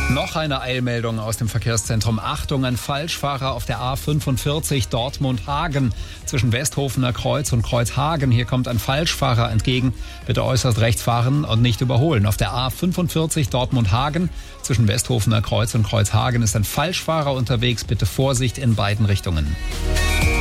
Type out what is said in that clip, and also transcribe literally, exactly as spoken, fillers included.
Noch eine Eilmeldung aus dem Verkehrszentrum. Achtung, ein Falschfahrer auf der A fünfundvierzig Dortmund-Hagen zwischen Westhofener Kreuz und Kreuzhagen. Hier kommt ein Falschfahrer entgegen. Bitte äußerst rechts fahren und nicht überholen. Auf der A fünfundvierzig Dortmund-Hagen zwischen Westhofener Kreuz und Kreuzhagen ist ein Falschfahrer unterwegs. Bitte Vorsicht in beiden Richtungen.